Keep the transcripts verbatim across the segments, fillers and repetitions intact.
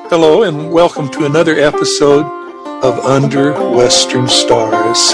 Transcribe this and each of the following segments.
Hello, and welcome to another episode of Under Western Stars,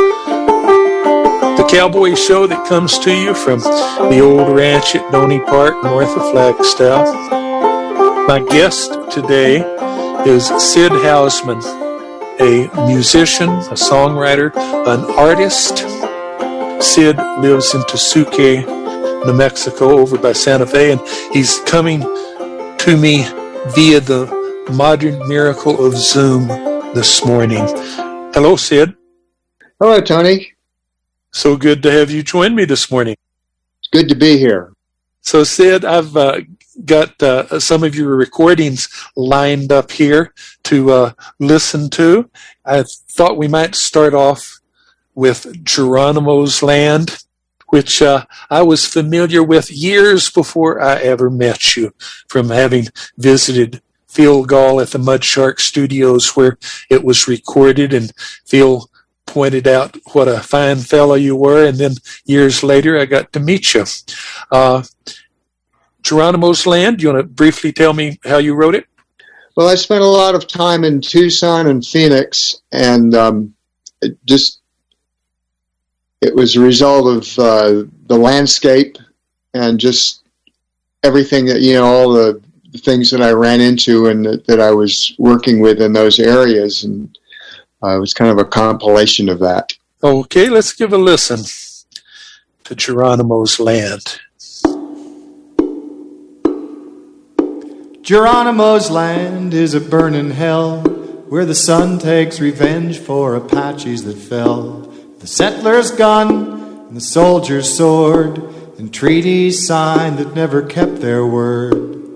the cowboy show that comes to you from the old ranch at Donny Park, north of Flagstaff. My guest today is Sid Hausman, a musician, a songwriter, an artist. Sid lives in Tesuque, New Mexico, over by Santa Fe, and he's coming to me via the modern miracle of Zoom this morning. Hello, Sid. Hello, Tony. So good to have you join me this morning. It's good to be here. So, Sid, I've uh, got uh, some of your recordings lined up here to uh, listen to. I thought we might start off with Geronimo's Land, which uh, I was familiar with years before I ever met you, from having visited Phil Gall at the Mudshark Studios where it was recorded, and Phil pointed out what a fine fellow you were, and then years later I got to meet you. Uh, Geronimo's Land, do you want to briefly tell me how you wrote it? Well, I spent a lot of time in Tucson and Phoenix, and um, it just it was a result of uh, the landscape and just everything that, you know, all the things that I ran into and that, that I was working with in those areas, and uh, it was kind of a compilation of that. Okay, let's give a listen to Geronimo's Land. Geronimo's Land is a burning hell where the sun takes revenge for Apaches that fell. The settler's gun and the soldier's sword and treaties signed that never kept their word.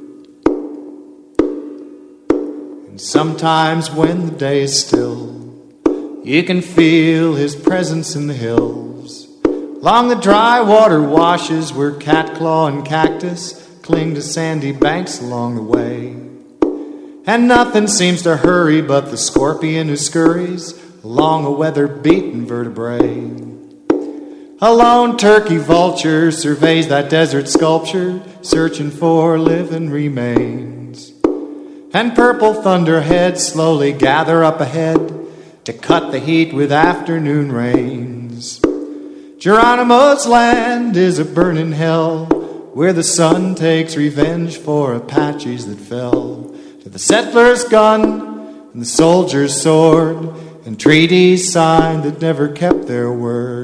And sometimes when the day is still, you can feel his presence in the hills. Along the dry water washes where catclaw and cactus cling to sandy banks along the way. And nothing seems to hurry but the scorpion who scurries along a weather-beaten vertebrae. A lone turkey vulture surveys that desert sculpture, searching for living remains. And purple thunderheads slowly gather up ahead to cut the heat with afternoon rains. Geronimo's Land is a burning hell where the sun takes revenge for Apaches that fell to the settler's gun and the soldier's sword and treaties signed that never kept their word.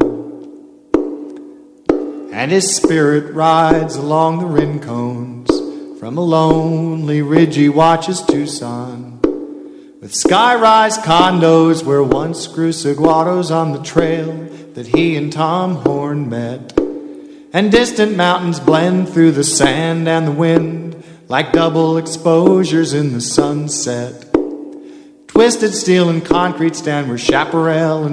And his spirit rides along the rincones from a lonely ridge he watches Tucson, with sky-rise condos where once grew saguaros on the trail that he and Tom Horn met. And distant mountains blend through the sand and the wind like double exposures in the sunset. Twisted steel and concrete stand where chaparral and